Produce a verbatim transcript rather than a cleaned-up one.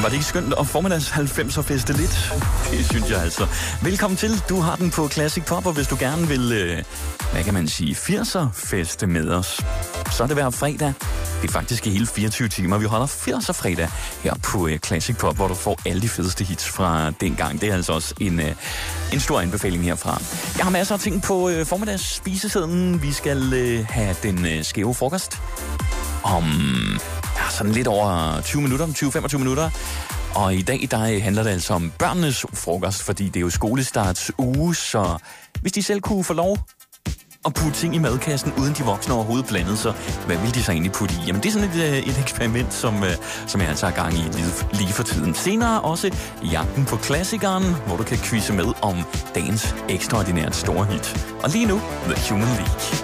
var det ikke skønt at formiddags halvfemser feste lidt? Det synes jeg altså. Velkommen til. Du har den på Classic Pop, og hvis du gerne vil, øh, hvad kan man sige, firser feste med os, så er det hver fredag. Det er faktisk i hele fireogtyve timer. Vi holder firser fredag her på øh, Classic Pop, hvor du får alle de fedeste hits fra dengang. Det er altså også en, øh, en stor anbefaling herfra. Jeg har masser af ting på øh, formiddags spisesedlen. Vi skal øh, have den øh, skæve frokost om ja, sådan lidt over tyve minutter, tyve til femogtyve minutter. Og i dag, der handler det altså om børnenes frokost, fordi det er jo skolestarts uge, så hvis de selv kunne få lov at putte ting i madkassen, uden de voksne overhovedet blandet, så hvad vil de så egentlig putte i? Jamen, det er sådan et, et eksperiment, som, som jeg altså har gang i lige, lige for tiden. Senere også jagten på klassikeren, hvor du kan quizze med om dagens ekstraordinært store hit. Og lige nu, The Human League.